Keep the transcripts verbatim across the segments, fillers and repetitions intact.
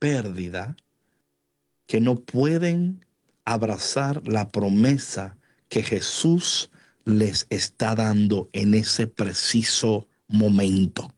pérdida que no pueden abrazar la promesa que Jesús les está dando en ese preciso momento.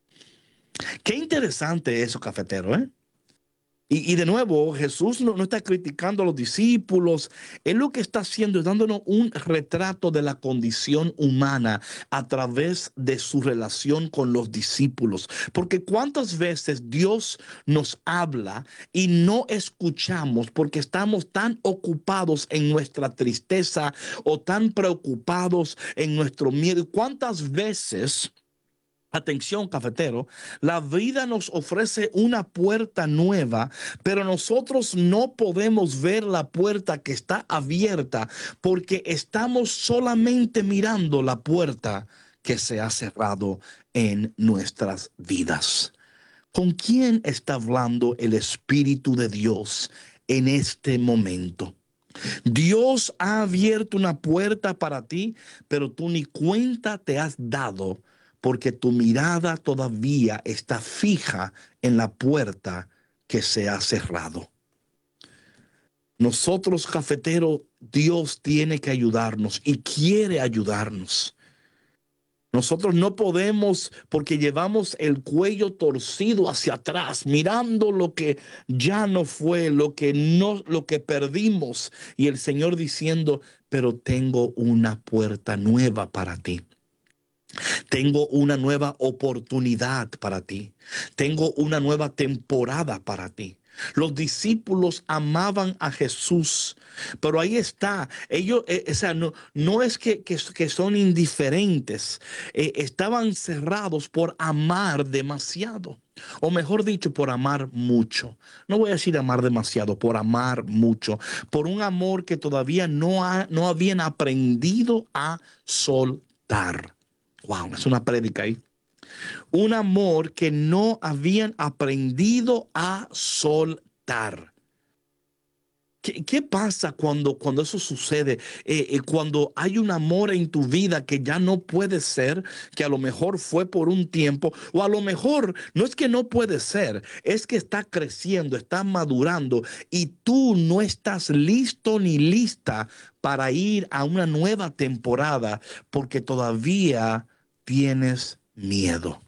Qué interesante eso, cafetero, ¿eh? Y, y de nuevo, Jesús no, no está criticando a los discípulos. Él lo que está haciendo es dándonos un retrato de la condición humana a través de su relación con los discípulos. Porque cuántas veces Dios nos habla y no escuchamos porque estamos tan ocupados en nuestra tristeza o tan preocupados en nuestro miedo. ¿Cuántas veces... Atención, cafetero, la vida nos ofrece una puerta nueva, pero nosotros no podemos ver la puerta que está abierta porque estamos solamente mirando la puerta que se ha cerrado en nuestras vidas. ¿Con quién está hablando el Espíritu de Dios en este momento? Dios ha abierto una puerta para ti, pero tú ni cuenta te has dado porque tu mirada todavía está fija en la puerta que se ha cerrado. Nosotros, cafeteros, Dios tiene que ayudarnos y quiere ayudarnos. Nosotros no podemos, porque llevamos el cuello torcido hacia atrás, mirando lo que ya no fue, lo que no, lo que perdimos, y el Señor diciendo, pero tengo una puerta nueva para ti. Tengo una nueva oportunidad para ti. Tengo una nueva temporada para ti. Los discípulos amaban a Jesús, pero ahí está. Ellos, eh, o sea, no, no es que, que, que son indiferentes. Eh, estaban cerrados por amar demasiado. O mejor dicho, por amar mucho. No voy a decir amar demasiado, por amar mucho. Por un amor que todavía no, ha, no habían aprendido a soltar. Wow, es una prédica ahí. Un amor que no habían aprendido a soltar. ¿Qué, qué pasa cuando, cuando eso sucede? Eh, eh, cuando hay un amor en tu vida que ya no puede ser, que a lo mejor fue por un tiempo, o a lo mejor no es que no puede ser, es que está creciendo, está madurando y tú no estás listo ni lista para ir a una nueva temporada porque todavía tienes miedo.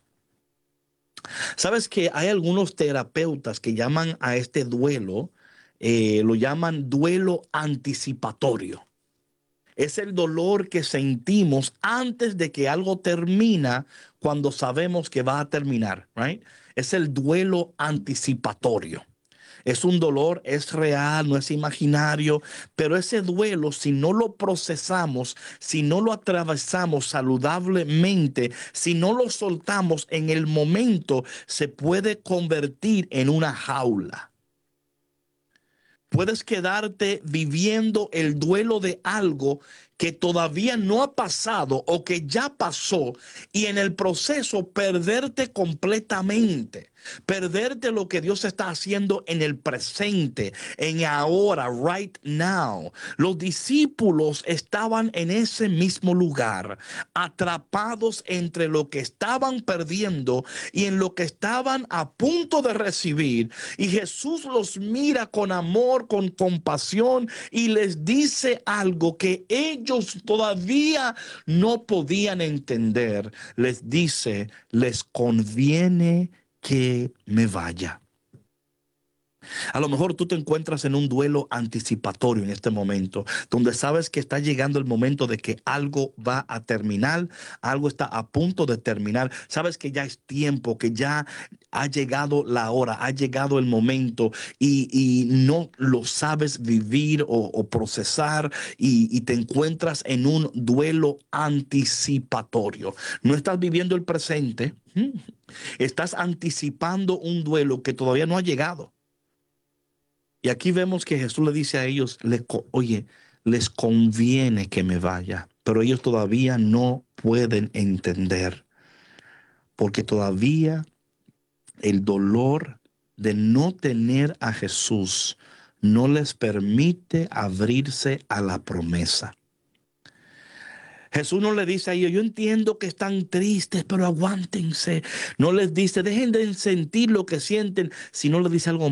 ¿Sabes que hay algunos terapeutas que llaman a este duelo, eh, lo llaman duelo anticipatorio? Es el dolor que sentimos antes de que algo termina cuando sabemos que va a terminar, right? Es el duelo anticipatorio. Es un dolor, es real, no es imaginario, pero ese duelo, si no lo procesamos, si no lo atravesamos saludablemente, si no lo soltamos en el momento, se puede convertir en una jaula. Puedes quedarte viviendo el duelo de algo que todavía no ha pasado o que ya pasó y en el proceso perderte completamente, perderte lo que Dios está haciendo en el presente, en ahora, right now. Los discípulos estaban en ese mismo lugar, atrapados entre lo que estaban perdiendo y en lo que estaban a punto de recibir. Y Jesús los mira con amor, con compasión y les dice algo que ellos todavía no podían entender. Les dice, les conviene que me vaya. A lo mejor tú te encuentras en un duelo anticipatorio en este momento, donde sabes que está llegando el momento de que algo va a terminar, algo está a punto de terminar, sabes que ya es tiempo, que ya ha llegado la hora, ha llegado el momento y, y no lo sabes vivir o, o procesar y, y te encuentras en un duelo anticipatorio. No estás viviendo el presente, estás anticipando un duelo que todavía no ha llegado. Y aquí vemos que Jesús le dice a ellos, oye, les conviene que me vaya, pero ellos todavía no pueden entender, porque todavía el dolor de no tener a Jesús no les permite abrirse a la promesa. Jesús no le dice a ellos, yo entiendo que están tristes, pero aguántense. No les dice, dejen de sentir lo que sienten, sino les dice algo